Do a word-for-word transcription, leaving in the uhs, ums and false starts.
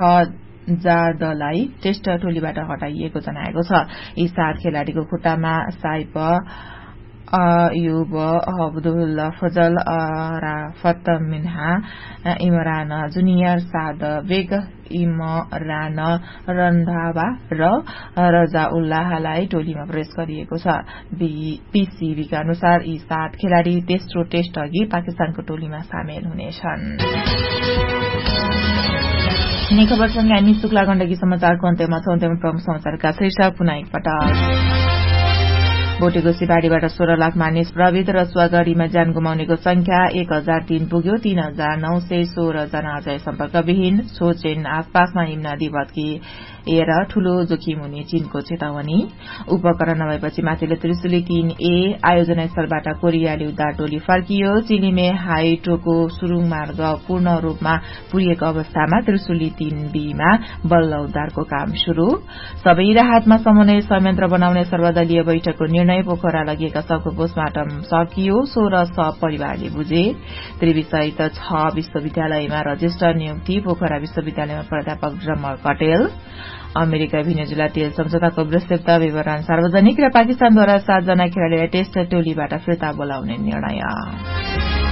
जार्डलाई test टोलीबाट हटाइएको जनाएको छ। यी सात खेलाड़ीको खुट्टामा साइप अयुब अब्दुल फजल राफत मिन्हा इमरान जुनियर साद बेग इमरान रन्धावा र रजा उल्लाहलाई टोलीमा प्रवेश गरिएको छ। पीसीबीका अनुसार यी सात खेलाड़ी तेस्रो टेस्ट अघि पाकिस्तानको टोलीमा सामेल हुनेछन्। यिनै खबरसँगै हामी शुक्ला गण्डकी समाचारको अन्त्यमा छौं। अन्त्यमा प्रमुख समाचारका शीर्षक पुनः एकपटक। बोटेको सिपाडीबाट सोह्र लाख मानिस प्रविध र स्वगढीमा ज्यान गुमाउनेको संख्या एक हजार तीन पुग्यो। तीन हजार नौ सय सोह्र जना अझै सम्पर्कविहीन। सोचेन आसपासमा हिमनदी भत्किएर ठूलो जोखिम हुने चीनको चेतावनी। उपकरण नभएपछि माथिल्लो त्रिशुली तीन ए आयोजना स्थलबाट कोरियाली उद्धार टोली फर्कियो। चिलिमे हाइटोको सुरुङ मार्ग पूर्ण रूपमा पुरिएको अवस्थामा त्रिशुली तीन बीमा बल्ल उद्धारको काम शुरू। सबै राहतमा समन्वय संयन्त्र बनाउने सर्वदलीय बैठकको निर्णय। पोखरा लगिएका सबको पोस्टमार्टम सकियो। सोह्र सब परिवारले बुझे। त्रिवी सहित छ विश्वविद्यालयमा रजिस्टर नियुक्ति। पोखरा विश्वविद्यालयमा प्राध्यापक ड्रमर कटेल। अमेरिका भेनेजुला तेल सम्झौताको विस्तृत विवरण सार्वजनिक र पाकिस्तानद्वारा सातजना खेलाड़ीलाई टेस्ट टोलीबाट फिर्ता बोलाउने निर्णय।